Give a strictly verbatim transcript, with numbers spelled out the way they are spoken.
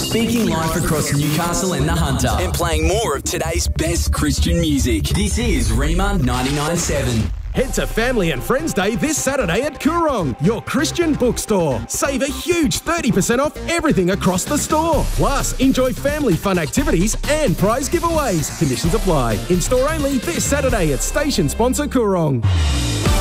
speaking life across Newcastle and the Hunter and playing more of today's best Christian music. This is Rema ninety-nine point seven. Head to Family and Friends Day this Saturday at Coorong, your Christian bookstore. Save a huge thirty percent off everything across the store. Plus, enjoy family fun activities and prize giveaways. Conditions apply. In store only this Saturday at station sponsor Coorong.